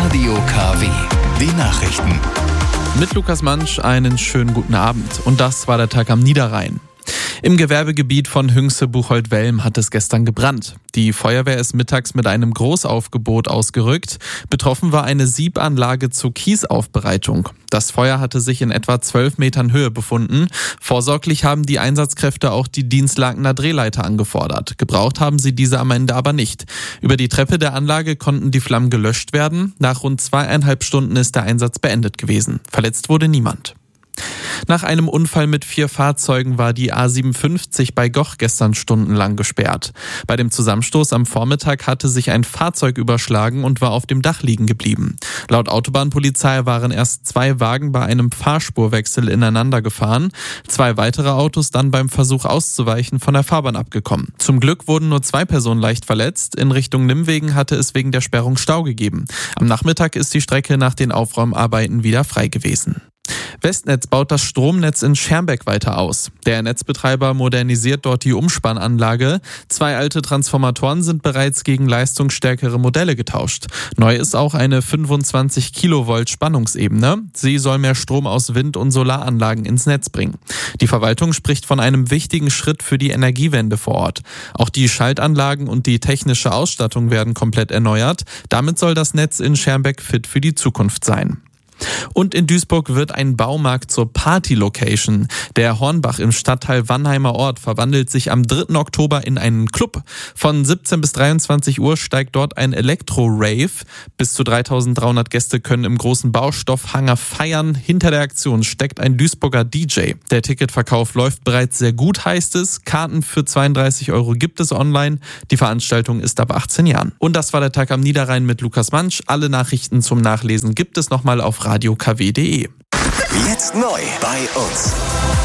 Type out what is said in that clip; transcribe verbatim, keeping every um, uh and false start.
Radio K W, die Nachrichten. Mit Lukas Mansch einen schönen guten Abend. Und das war der Tag am Niederrhein. Im Gewerbegebiet von Hünxe-Buchholz-Welm hat es gestern gebrannt. Die Feuerwehr ist mittags mit einem Großaufgebot ausgerückt. Betroffen war eine Siebanlage zur Kiesaufbereitung. Das Feuer hatte sich in etwa zwölf Metern Höhe befunden. Vorsorglich haben die Einsatzkräfte auch die Dienstlakener Drehleiter angefordert. Gebraucht haben sie diese am Ende aber nicht. Über die Treppe der Anlage konnten die Flammen gelöscht werden. Nach rund zweieinhalb Stunden ist der Einsatz beendet gewesen. Verletzt wurde niemand. Nach einem Unfall mit vier Fahrzeugen war die A siebenundfünfzig bei Goch gestern stundenlang gesperrt. Bei dem Zusammenstoß am Vormittag hatte sich ein Fahrzeug überschlagen und war auf dem Dach liegen geblieben. Laut Autobahnpolizei waren erst zwei Wagen bei einem Fahrspurwechsel ineinander gefahren, zwei weitere Autos dann beim Versuch auszuweichen von der Fahrbahn abgekommen. Zum Glück wurden nur zwei Personen leicht verletzt. In Richtung Nimwegen hatte es wegen der Sperrung Stau gegeben. Am Nachmittag ist die Strecke nach den Aufräumarbeiten wieder frei gewesen. Westnetz baut das Stromnetz in Schermbeck weiter aus. Der Netzbetreiber modernisiert dort die Umspannanlage. Zwei alte Transformatoren sind bereits gegen leistungsstärkere Modelle getauscht. Neu ist auch eine fünfundzwanzig Kilovolt Spannungsebene. Sie soll mehr Strom aus Wind- und Solaranlagen ins Netz bringen. Die Verwaltung spricht von einem wichtigen Schritt für die Energiewende vor Ort. Auch die Schaltanlagen und die technische Ausstattung werden komplett erneuert. Damit soll das Netz in Schermbeck fit für die Zukunft sein. Und in Duisburg wird ein Baumarkt zur Party-Location. Der Hornbach im Stadtteil Wannheimer Ort verwandelt sich am dritten Oktober in einen Club. Von siebzehn bis dreiundzwanzig Uhr steigt dort ein Elektro-Rave. Bis zu dreitausenddreihundert Gäste können im großen Baustoffhanger feiern. Hinter der Aktion steckt ein Duisburger D J. Der Ticketverkauf läuft bereits sehr gut, heißt es. Karten für zweiunddreißig Euro gibt es online. Die Veranstaltung ist ab achtzehn Jahren. Und das war der Tag am Niederrhein mit Lukas Mansch. Alle Nachrichten zum Nachlesen gibt es nochmal auf radio k w punkt d e. Jetzt neu bei uns.